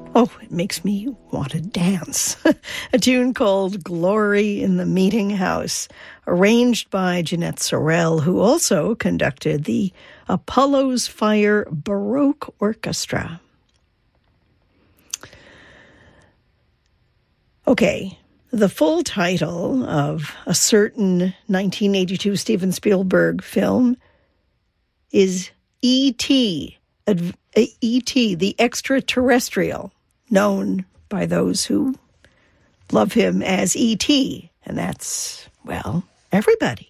Oh, it makes me want to dance. A tune called Glory in the Meeting House, arranged by Jeanette Sorel, who also conducted the Apollo's Fire Baroque Orchestra. Okay, the full title of a certain 1982 Steven Spielberg film is E.T., E.T., the Extraterrestrial, known by those who love him as E.T., and that's, well, everybody.